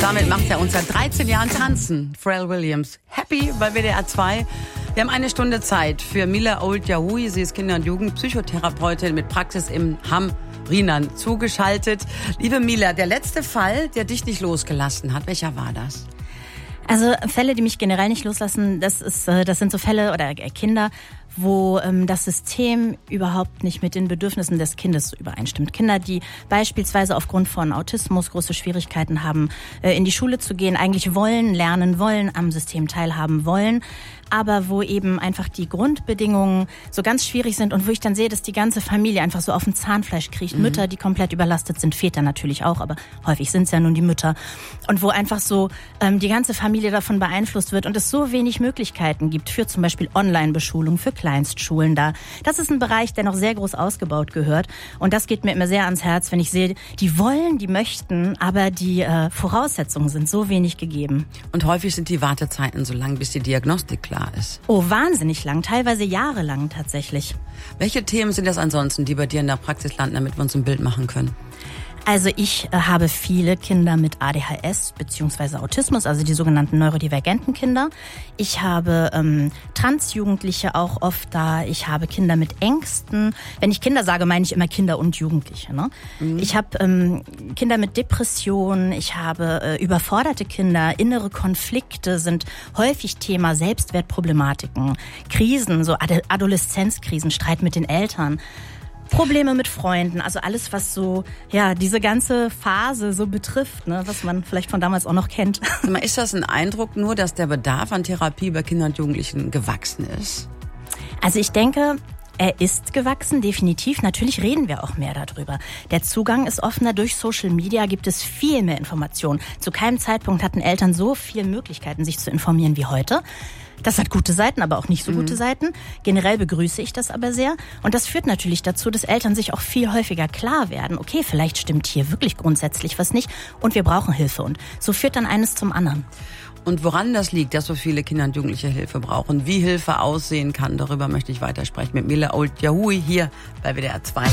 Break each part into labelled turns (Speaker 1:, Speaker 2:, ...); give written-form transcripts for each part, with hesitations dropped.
Speaker 1: damit macht er uns seit 13 Jahren tanzen. Pharrell Williams. Happy bei WDR 2. Wir haben eine Stunde Zeit für Mila Old-Yahui. Sie ist Kinder- und Jugendpsychotherapeutin mit Praxis im Hamm Rinan zugeschaltet. Liebe Mila, der letzte Fall, der dich nicht losgelassen hat, welcher war das?
Speaker 2: Also Fälle, die mich generell nicht loslassen, das sind so Fälle oder Kinder, wo das System überhaupt nicht mit den Bedürfnissen des Kindes übereinstimmt. Kinder, die beispielsweise aufgrund von Autismus große Schwierigkeiten haben, in die Schule zu gehen, eigentlich lernen wollen, am System teilhaben wollen, aber wo eben einfach die Grundbedingungen so ganz schwierig sind und wo ich dann sehe, dass die ganze Familie einfach so auf dem Zahnfleisch kriecht. Mütter, die komplett überlastet sind, Väter natürlich auch, aber häufig sind es ja nun die Mütter. Und wo einfach so die ganze Familie davon beeinflusst wird und es so wenig Möglichkeiten gibt für zum Beispiel Online-Beschulung, für Kleinstschulen da. Das ist ein Bereich, der noch sehr groß ausgebaut gehört. Und das geht mir immer sehr ans Herz, wenn ich sehe, die wollen, die möchten, aber die Voraussetzungen sind so wenig gegeben.
Speaker 1: Und häufig sind die Wartezeiten so lang, bis die Diagnostik klar ist.
Speaker 2: Oh, wahnsinnig lang, teilweise jahrelang tatsächlich.
Speaker 1: Welche Themen sind das ansonsten, die bei dir in der Praxis landen, damit wir uns ein Bild machen können?
Speaker 2: Also ich habe viele Kinder mit ADHS bzw. Autismus, also die sogenannten neurodivergenten Kinder. Ich habe Transjugendliche auch oft da. Ich habe Kinder mit Ängsten. Wenn ich Kinder sage, meine ich immer Kinder und Jugendliche. Ne? Ich habe Kinder mit Depressionen. Ich habe überforderte Kinder. Innere Konflikte sind häufig Thema. Selbstwertproblematiken, Krisen, so Adoleszenzkrisen, Streit mit den Eltern. Probleme mit Freunden, also alles, was so, ja, diese ganze Phase so betrifft, ne, was man vielleicht von damals auch noch kennt.
Speaker 1: Ist das ein Eindruck nur, dass der Bedarf an Therapie bei Kindern und Jugendlichen gewachsen ist?
Speaker 2: Also ich denke, er ist gewachsen, definitiv. Natürlich reden wir auch mehr darüber. Der Zugang ist offener. Durch Social Media gibt es viel mehr Informationen. Zu keinem Zeitpunkt hatten Eltern so viele Möglichkeiten, sich zu informieren wie heute. Das hat gute Seiten, aber auch nicht so gute Seiten. Generell begrüße ich das aber sehr. Und das führt natürlich dazu, dass Eltern sich auch viel häufiger klar werden. Okay, vielleicht stimmt hier wirklich grundsätzlich was nicht und wir brauchen Hilfe. Und so führt dann eines zum anderen.
Speaker 1: Und woran das liegt, dass so viele Kinder und Jugendliche Hilfe brauchen, wie Hilfe aussehen kann, darüber möchte ich weitersprechen mit Mila Old-Yahui hier bei WDR 2.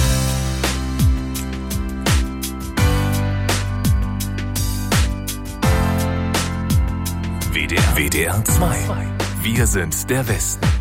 Speaker 3: WDR 2. Wir sind der Westen.